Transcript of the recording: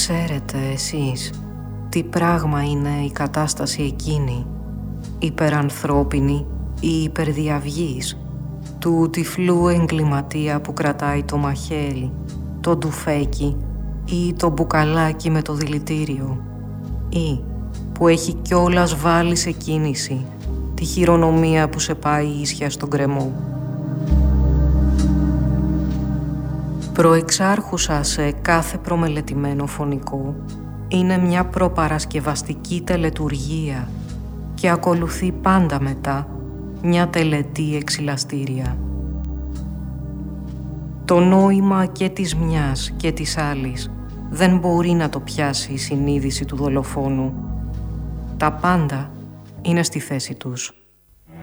ξέρετε εσείς τι πράγμα είναι η κατάσταση εκείνη, υπερανθρώπινη ή υπερδιαυγής, του τυφλού εγκληματία που κρατάει το μαχαίρι, το ντουφέκι ή το μπουκαλάκι με το δηλητήριο, ή που έχει κιόλας βάλει σε κίνηση τη χειρονομία που σε πάει ίσια στον γκρεμό. Προεξάρχουσα σε κάθε προμελετημένο φωνικό είναι μια προπαρασκευαστική τελετουργία και ακολουθεί πάντα μετά μια τελετή εξηλαστήρια. Το νόημα και της μιας και της άλλης δεν μπορεί να το πιάσει η συνείδηση του δολοφόνου. Τα πάντα είναι στη θέση τους.